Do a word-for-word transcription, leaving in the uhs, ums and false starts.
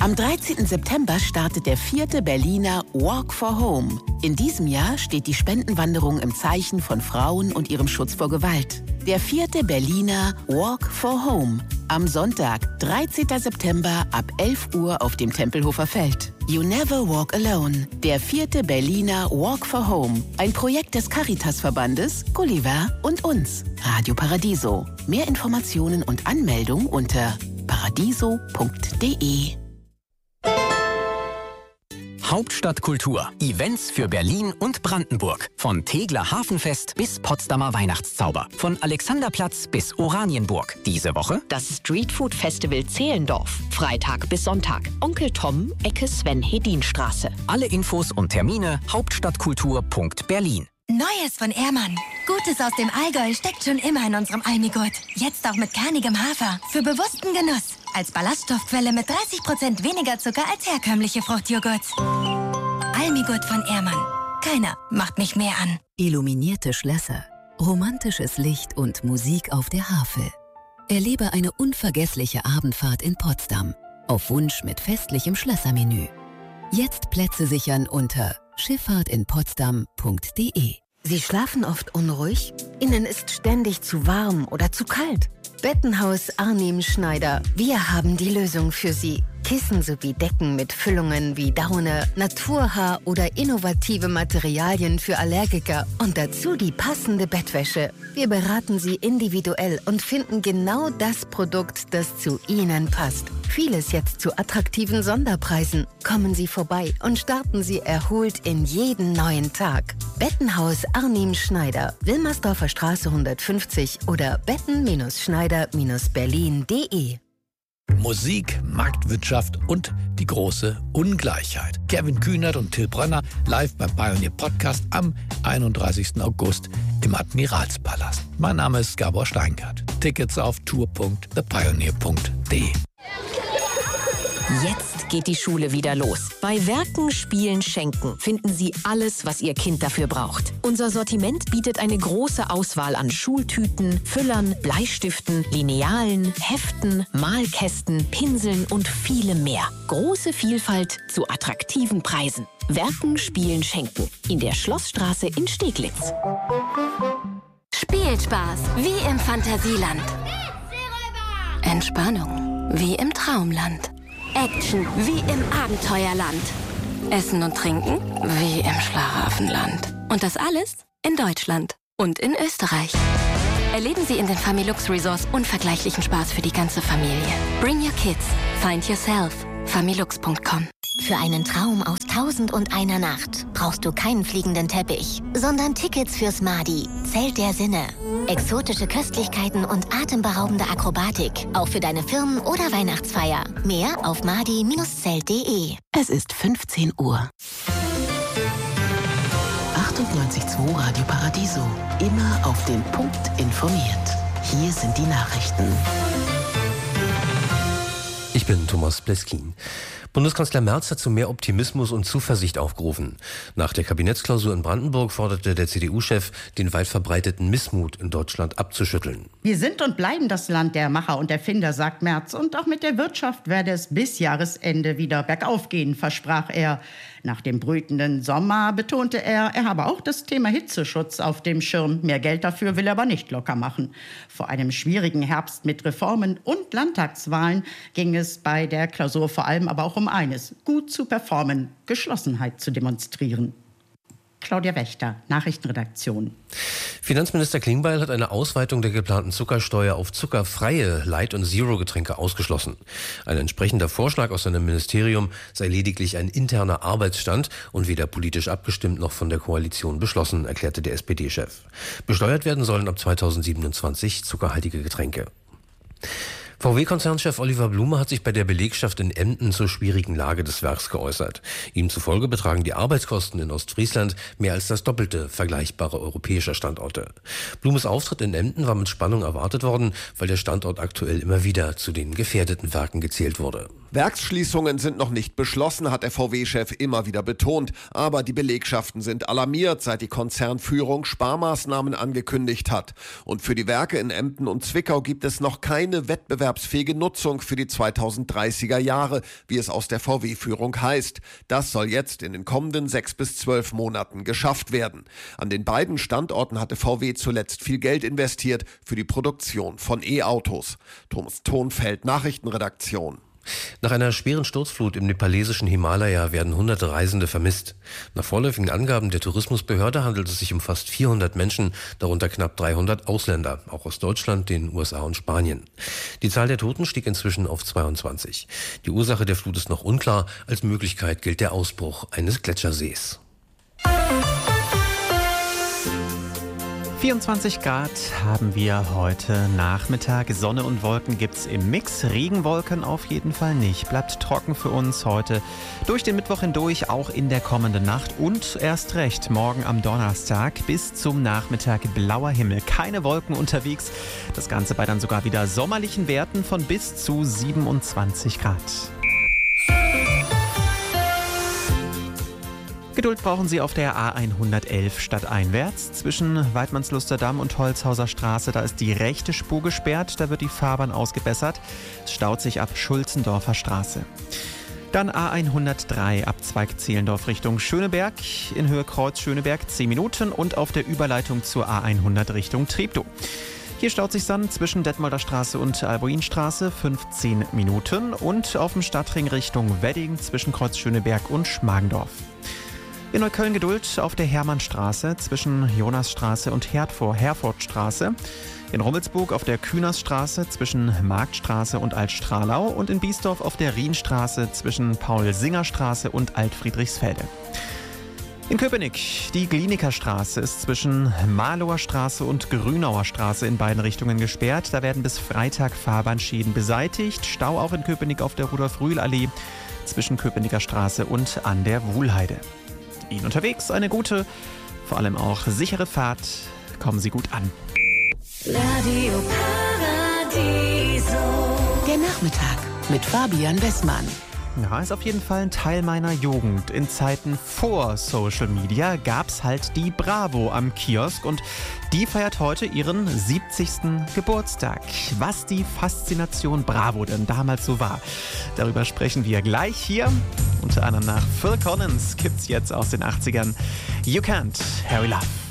Am dreizehnten September startet der vierte Berliner Walk for Home. In diesem Jahr steht die Spendenwanderung im Zeichen von Frauen und ihrem Schutz vor Gewalt. Der vierte Berliner Walk for Home. Am Sonntag, dreizehnten September ab elf Uhr auf dem Tempelhofer Feld. You never walk alone. Der vierte Berliner Walk for Home. Ein Projekt des Caritas-Verbandes, Gulliver und uns. Radio Paradiso. Mehr Informationen und Anmeldung unter paradiso punkt de. Hauptstadtkultur. Events für Berlin und Brandenburg. Von Tegeler Hafenfest bis Potsdamer Weihnachtszauber. Von Alexanderplatz bis Oranienburg. Diese Woche das Streetfood Festival Zehlendorf. Freitag bis Sonntag. Onkel Tom, Ecke Sven-Hedin-Straße. Alle Infos und Termine hauptstadtkultur punkt berlin. Neues von Ehrmann. Gutes aus dem Allgäu steckt schon immer in unserem Almigurt. Jetzt auch mit kernigem Hafer. Für bewussten Genuss. Als Ballaststoffquelle mit dreißig Prozent weniger Zucker als herkömmliche Fruchtjoghurts. Almigurt von Ehrmann. Keiner macht mich mehr an. Illuminierte Schlösser, romantisches Licht und Musik auf der Havel. Erlebe eine unvergessliche Abendfahrt in Potsdam. Auf Wunsch mit festlichem Schlössermenü. Jetzt Plätze sichern unter schifffahrt in potsdam punkt de. Sie schlafen oft unruhig? Ihnen ist ständig zu warm oder zu kalt? Bettenhaus Arnim Schneider. Wir haben die Lösung für Sie. Kissen sowie Decken mit Füllungen wie Daune, Naturhaar oder innovative Materialien für Allergiker und dazu die passende Bettwäsche. Wir beraten Sie individuell und finden genau das Produkt, das zu Ihnen passt. Vieles jetzt zu attraktiven Sonderpreisen. Kommen Sie vorbei und starten Sie erholt in jeden neuen Tag. Bettenhaus Arnim Schneider, Wilmersdorfer Straße hundertfünfzig oder betten Schneider Berlin punkt de. Musik, Marktwirtschaft und die große Ungleichheit. Kevin Kühnert und Till Brönner live beim Pioneer Podcast am einunddreißigsten August im Admiralspalast. Mein Name ist Gabor Steingart. Tickets auf tour punkt the pioneer punkt de. Jetzt geht die Schule wieder los. Bei Werken, Spielen, Schenken finden Sie alles, was Ihr Kind dafür braucht. Unser Sortiment bietet eine große Auswahl an Schultüten, Füllern, Bleistiften, Linealen, Heften, Malkästen, Pinseln und vielem mehr. Große Vielfalt zu attraktiven Preisen. Werken, Spielen, Schenken. In der Schlossstraße in Steglitz. Spielspaß wie im Fantasieland. Entspannung wie im Traumland. Action wie im Abenteuerland. Essen und Trinken wie im Schlaraffenland. Und das alles in Deutschland und in Österreich. Erleben Sie in den Familux Resorts unvergleichlichen Spaß für die ganze Familie. Bring your kids. Find yourself. familux punkt com. Für einen Traum aus Tausend und einer Nacht brauchst du keinen fliegenden Teppich, sondern Tickets fürs Madi, Zelt der Sinne. Exotische Köstlichkeiten und atemberaubende Akrobatik, auch für deine Firmen- oder Weihnachtsfeier. Mehr auf madi Bindestrich zelt punkt de. Es ist fünfzehn Uhr. achtundneunzig Komma zwei Radio Paradiso. Immer auf den Punkt informiert. Hier sind die Nachrichten. Ich bin Thomas Bleskin. Bundeskanzler Merz hat zu mehr Optimismus und Zuversicht aufgerufen. Nach der Kabinettsklausur in Brandenburg forderte der C D U-Chef, den weit verbreiteten Missmut in Deutschland abzuschütteln. Wir sind und bleiben das Land der Macher und Erfinder, sagt Merz. Und auch mit der Wirtschaft werde es bis Jahresende wieder bergauf gehen, versprach er. Nach dem brütenden Sommer betonte er, er habe auch das Thema Hitzeschutz auf dem Schirm. Mehr Geld dafür will er aber nicht locker machen. Vor einem schwierigen Herbst mit Reformen und Landtagswahlen ging es bei der Klausur vor allem aber auch um eines: gut zu performen, Geschlossenheit zu demonstrieren. Claudia Wächter, Nachrichtenredaktion. Finanzminister Klingbeil hat eine Ausweitung der geplanten Zuckersteuer auf zuckerfreie Light- und Zero-Getränke ausgeschlossen. Ein entsprechender Vorschlag aus seinem Ministerium sei lediglich ein interner Arbeitsstand und weder politisch abgestimmt noch von der Koalition beschlossen, erklärte der S P D-Chef. Besteuert werden sollen ab zweitausendsiebenundzwanzig zuckerhaltige Getränke. V W-Konzernchef Oliver Blume hat sich bei der Belegschaft in Emden zur schwierigen Lage des Werks geäußert. Ihm zufolge betragen die Arbeitskosten in Ostfriesland mehr als das Doppelte vergleichbarer europäischer Standorte. Blumes Auftritt in Emden war mit Spannung erwartet worden, weil der Standort aktuell immer wieder zu den gefährdeten Werken gezählt wurde. Werksschließungen sind noch nicht beschlossen, hat der V W-Chef immer wieder betont. Aber die Belegschaften sind alarmiert, seit die Konzernführung Sparmaßnahmen angekündigt hat. Und für die Werke in Emden und Zwickau gibt es noch keine wettbewerbsfähige Nutzung für die zweitausenddreißiger Jahre, wie es aus der V W-Führung heißt. Das soll jetzt in den kommenden sechs bis zwölf Monaten geschafft werden. An den beiden Standorten hatte V W zuletzt viel Geld investiert für die Produktion von E-Autos. Thomas Thonfeld, Nachrichtenredaktion. Nach einer schweren Sturzflut im nepalesischen Himalaya werden hunderte Reisende vermisst. Nach vorläufigen Angaben der Tourismusbehörde handelt es sich um fast vierhundert Menschen, darunter knapp dreihundert Ausländer, auch aus Deutschland, den U S A und Spanien. Die Zahl der Toten stieg inzwischen auf zweiundzwanzig. Die Ursache der Flut ist noch unklar. Als Möglichkeit gilt der Ausbruch eines Gletschersees. vierundzwanzig Grad haben wir heute Nachmittag. Sonne und Wolken gibt's im Mix. Regenwolken auf jeden Fall nicht. Bleibt trocken für uns heute durch den Mittwoch hindurch, auch in der kommenden Nacht. Und erst recht morgen am Donnerstag bis zum Nachmittag blauer Himmel. Keine Wolken unterwegs. Das Ganze bei dann sogar wieder sommerlichen Werten von bis zu siebenundzwanzig Grad. Geduld brauchen Sie auf der A hundertelf stadteinwärts. Zwischen Weidmannsluster Damm und Holzhauser Straße, da ist die rechte Spur gesperrt, da wird die Fahrbahn ausgebessert. Es staut sich ab Schulzendorfer Straße. Dann A hundertdrei, Abzweig Zehlendorf Richtung Schöneberg, in Höhe Kreuz Schöneberg zehn Minuten und auf der Überleitung zur A hundert Richtung Treptow. Hier staut sich dann zwischen Detmolder Straße und Albuinstraße fünfzehn Minuten und auf dem Stadtring Richtung Wedding zwischen Kreuz Schöneberg und Schmargendorf. In Neukölln Geduld auf der Hermannstraße zwischen Jonasstraße und Herfordstraße. In Rummelsburg auf der Kühnersstraße zwischen Marktstraße und Altstralau und in Biesdorf auf der Rienstraße zwischen Paul-Singer-Straße und Altfriedrichsfelde. In Köpenick, die Glinikerstraße ist zwischen Marlower Straße und Grünauer Straße in beiden Richtungen gesperrt. Da werden bis Freitag Fahrbahnschäden beseitigt. Stau auch in Köpenick auf der Rudolf-Rühl-Allee zwischen Köpenicker Straße und an der Wuhlheide. Ihnen unterwegs eine gute, vor allem auch sichere Fahrt. Kommen Sie gut an. Radio Paradiso. Der Nachmittag mit Fabian Bessmann. Ja, ist auf jeden Fall ein Teil meiner Jugend. In Zeiten vor Social Media gab's halt die Bravo am Kiosk und die feiert heute ihren siebzigsten Geburtstag. Was die Faszination Bravo denn damals so war, darüber sprechen wir gleich hier. Unter anderem nach Phil Collins gibt's jetzt aus den achtzigern You Can't Hurry Love.